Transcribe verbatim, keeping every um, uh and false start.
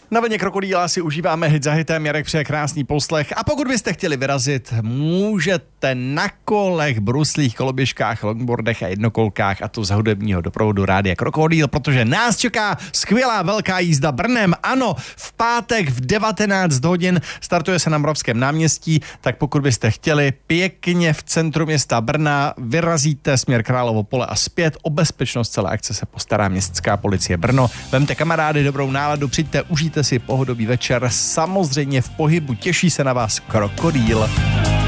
Na vlně Krokodýla si užíváme hit za hitem, Jarek přeje krásný poslech a pokud byste chtěli vyrazit, můžete na kolech, bruslích, koloběžkách, longboardech a jednokolkách a to z hudebního doprovodu Rádia Krokodýl, protože nás čeká skvělá velká jízda Brnem. Ano, v pátek v devatenáct hodin startuje se na Moravském náměstí, tak pokud byste chtěli pěkně v centru města Brna, vyrazíte směr Královo pole a zpět, o bezpečnost celé akce se postará městská policie Brno. Vemte kamarády, dobrou náladu, přijďte, užijte si pohodový večer, samozřejmě v pohybu, těší se na vás Krokodýl.